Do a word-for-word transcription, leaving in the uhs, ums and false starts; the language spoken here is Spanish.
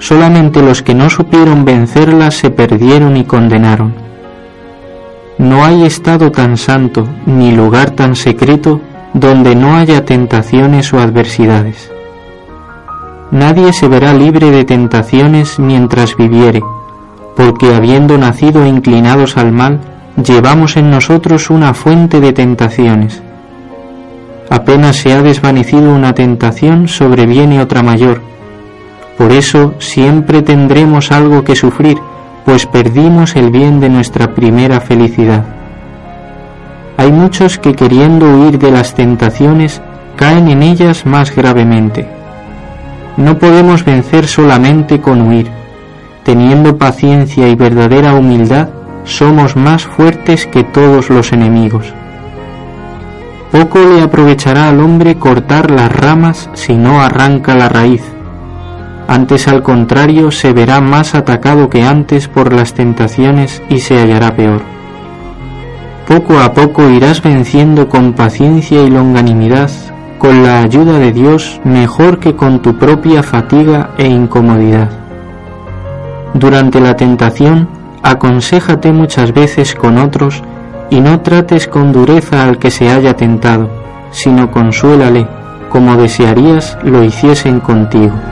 Solamente los que no supieron vencerla se perdieron y condenaron. No hay estado tan santo, ni lugar tan secreto, donde no haya tentaciones o adversidades. Nadie se verá libre de tentaciones mientras viviere, porque habiendo nacido inclinados al mal, llevamos en nosotros una fuente de tentaciones. Apenas se ha desvanecido una tentación, sobreviene otra mayor. Por eso siempre tendremos algo que sufrir, pues perdimos el bien de nuestra primera felicidad. Hay muchos que, queriendo huir de las tentaciones, caen en ellas más gravemente. No podemos vencer solamente con huir. Teniendo paciencia y verdadera humildad, somos más fuertes que todos los enemigos. Poco le aprovechará al hombre cortar las ramas si no arranca la raíz. Antes, al contrario, se verá más atacado que antes por las tentaciones y se hallará peor. Poco a poco irás venciendo con paciencia y longanimidad, con la ayuda de Dios, mejor que con tu propia fatiga e incomodidad. Durante la tentación, aconséjate muchas veces con otros y no trates con dureza al que se haya tentado, sino consuélale, como desearías lo hiciesen contigo.